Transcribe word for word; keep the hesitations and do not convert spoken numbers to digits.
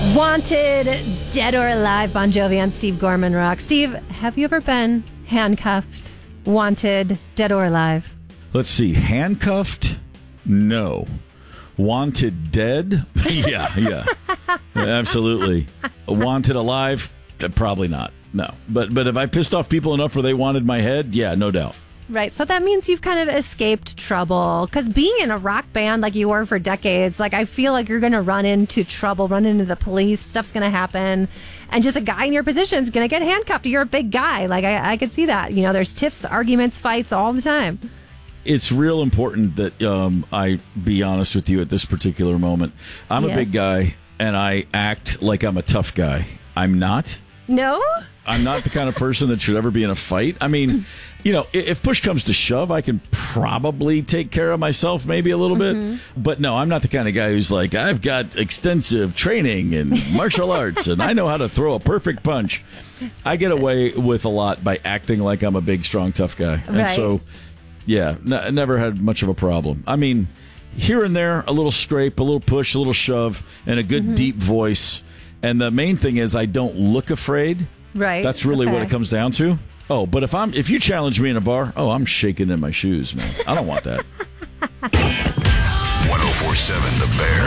Wanted, Dead or Alive, Bon Jovi on Steve Gorman Rock. Steve, have you ever been handcuffed, wanted, dead or alive? Let's see. Handcuffed? No. Wanted dead? yeah, yeah. Absolutely. Wanted alive? Probably not. No. But but have I pissed off people enough where they wanted my head? Yeah, no doubt. Right, so that means you've kind of escaped trouble. Because being in a rock band like you were for decades, like I feel like you're going to run into trouble, run into the police, stuff's going to happen. And just a guy in your position is going to get handcuffed. You're a big guy. Like I, I could see that. You know, there's tiffs, arguments, fights all the time. It's real important that um, I be honest with you at this particular moment. I'm Yes. a big guy, and I act like I'm a tough guy. I'm not. No? I'm not the kind of person that should ever be in a fight. I mean, you know, if push comes to shove, I can probably take care of myself maybe a little bit. But no, I'm not the kind of guy who's like, I've got extensive training in martial arts and I know how to throw a perfect punch. I get away with a lot by acting like I'm a big, strong, tough guy. And Right. so, yeah, n- never had much of a problem. I mean, here and there, a little scrape, a little push, a little shove, and a good deep voice. And the main thing is I don't look afraid. Right. That's really Okay. what it comes down to. Oh, but if I'm if you challenge me in a bar, oh, I'm shaking in my shoes, man. I don't want that. one oh four point seven The Bear.